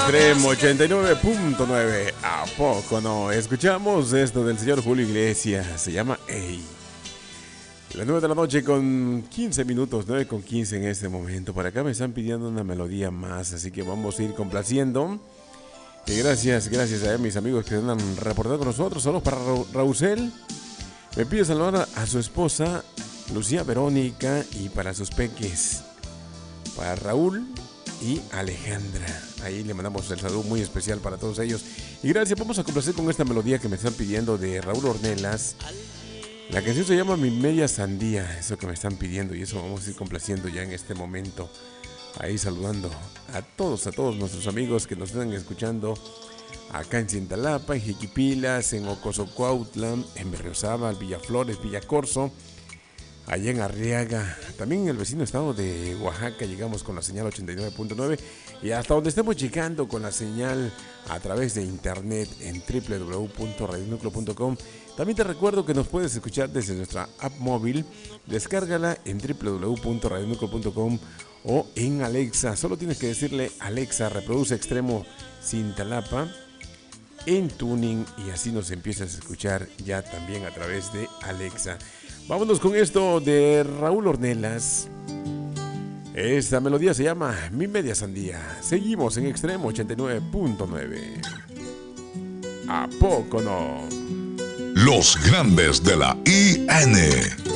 Extremo 89.9. ¿A poco no? Escuchamos esto del señor Julio Iglesias. Se llama Ey. Las 9 de la noche con 15 minutos, 9 con 15 en este momento. Por acá me están pidiendo una melodía más, así que vamos a ir complaciendo. Y gracias a mis amigos que andan reportando con nosotros. Saludos para Raúl. Me pide saludar a su esposa, Lucía Verónica, y para sus peques, para Raúl y Alejandra. Ahí le mandamos el saludo muy especial para todos ellos. Y gracias, vamos a complacer con esta melodía que me están pidiendo de Raúl Ornelas. La canción se llama Mi Media Sandía, eso que me están pidiendo, y eso vamos a ir complaciendo ya en este momento. Ahí saludando a todos nuestros amigos que nos están escuchando acá en Cintalapa, en Jiquipilas, en Ocosocuautla, en Berriozábal, Villaflores, Villacorso, allá en Arriaga, también en el vecino estado de Oaxaca. Llegamos con la señal 89.9 y hasta donde estemos llegando con la señal a través de internet en www.radionucleo.com. También te recuerdo que nos puedes escuchar desde nuestra app móvil. Descárgala en www.radionucleo.com o en Alexa. Solo tienes que decirle: Alexa, reproduce Extremo Cintalapa en tuning, y así nos empiezas a escuchar ya también a través de Alexa. Vámonos con esto de Raúl Ornelas. Esta melodía se llama Mi Media Sandía. Seguimos en Extremo 89.9. ¿A poco no? Los grandes de la IN.